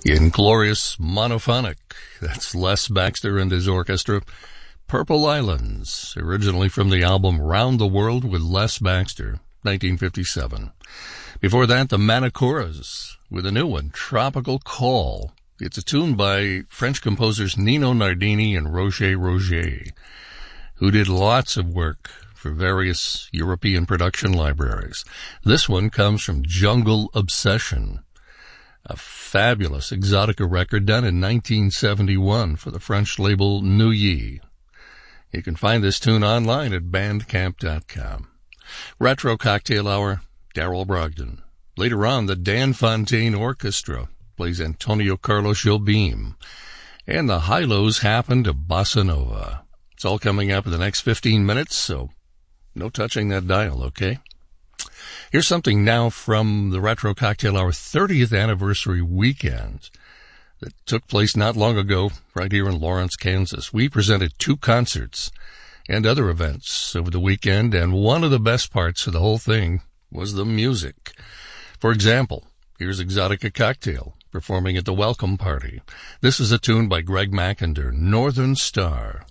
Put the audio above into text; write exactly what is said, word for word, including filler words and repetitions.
Inglorious Monophonic. That's Les Baxter and his orchestra. Purple Islands, originally from the album Round the World with Les Baxter, nineteen fifty-seven. Before that, the Manicuras with a new one, Tropical Call. It's a tune by French composers Nino Nardini and Roger Roger, who did lots of work for various European production libraries. This one comes from Jungle Obsession, a fabulous Exotica record done in nineteen seventy-one for the French label Neuilly. You can find this tune online at bandcamp dot com. Retro Cocktail Hour, Darrell Brogdon. Later on, the Dan Fontaine Orchestra plays Antonio Carlos Jobim. And the high-lows happen to Bossa Nova. It's all coming up in the next fifteen minutes, so no touching that dial, okay? Here's something now from the Retro Cocktail Hour thirtieth anniversary weekend that took place not long ago right here in Lawrence, Kansas. We presented two concerts and other events over the weekend, and one of the best parts of the whole thing was the music. For example, here's Exotica Cocktail performing at the Welcome Party. This is a tune by Greg McIntyre, Northern Star.